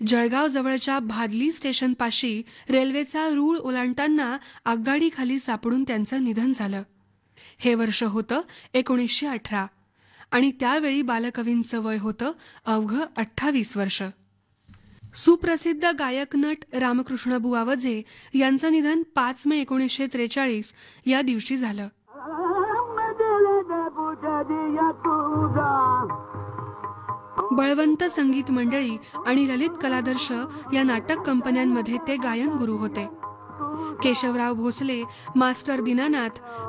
जळगाव जवळच्या भादली स्टेशनपाशी रेल्वेचा रूळ ओलांडताना आगगाडीखाली सापडून त्यांचं निधन झालं. हे वर्ष होतं 1918 आणि त्यावेळी बालकवींचं वय होतं अवघं 28 वर्ष. सुप्रसिद्ध गायक नट रामकृष्णबुवा वझे यांचं निधन 5 मे 1943 या दिवशी झालं. बळवंत संगीत मंडळी आणि ललित कलादर्श या नाटक कंपन्यांमध्ये ते गायन गुरु होते. केशवराव भोसले, मास्टर दीनानाथ,